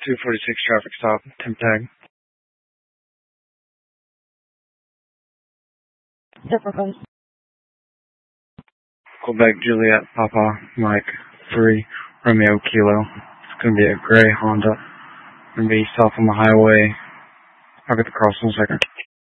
246 traffic stop, temp tag. Quebec Juliet Papa Mike 3 Romeo Kilo. It's going to be a gray Honda. Going to be south on the highway. I'll get the cross in a second.